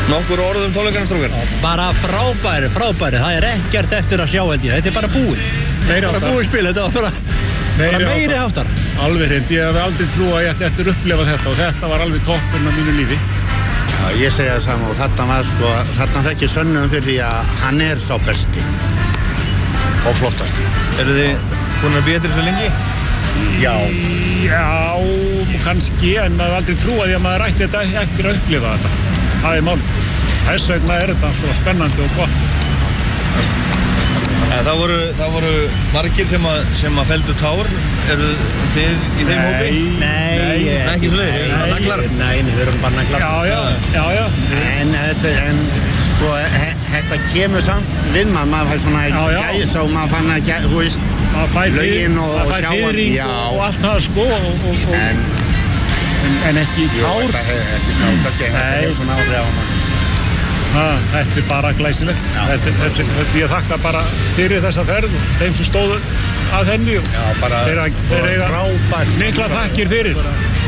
Nokkur orð tónleikana, strókar? Bara frábæri, það ekkert eftir að sjá held ég, þetta bara búið. Bara búið spil, þetta var bara meiri háttar. Alveg hreint, ég hef aldrei trú að ég ætti eftir að upplifa þetta og þetta var alveg toppurinn á mínu lífi. Já, ég segi það sama og þarna þekki sönnum fyrir því að hann sá besti og flottasti. Eru þið búin að býja til þessu lengi? Já, kannski, en maður aldrei trú að því að maður ætti þetta eftir að upplifa þetta. Það málið. Þess vegna þetta svo spennandi og gott. Það voru margir sem að felldu tár. Eru þið í þeim hópi? Nei, ekki svoleiðis. Naglar? Nei, við erum bara naglar. Já. En sko, þetta kemur samt við maður fær svona gæs og maður fann að, þú veist, lögin og sjá hann. Og allt það sko. En ekki tár. Ekki tár, kannski hefur svona áhrif á mann. Þetta bara glæsilegt. Ég þakka bara fyrir þessa ferð og þeim sem stóðu að henni. Já, bara þeir eiga mikla þakkir fyrir.